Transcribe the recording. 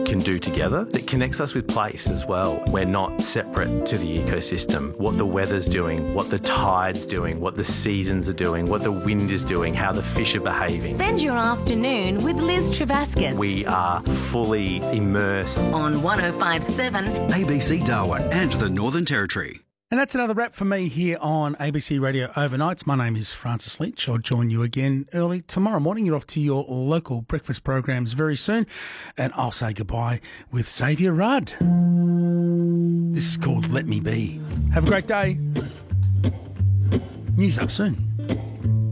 can do together. It connects us with place as well. We're not separate to the ecosystem. What the weather's doing, what the tide's doing, what the seasons are doing, what the wind is doing, how the fish are behaving. Spend your afternoon with Liz Travascus. We are fully immersed on 105.7 ABC Darwin and the Northern Territory. And that's another wrap for me here on ABC Radio Overnights. My name is Francis Leach. I'll join you again early tomorrow morning. You're off to your local breakfast programs very soon. And I'll say goodbye with Xavier Rudd. This is called Let Me Be. Have a great day. News up soon.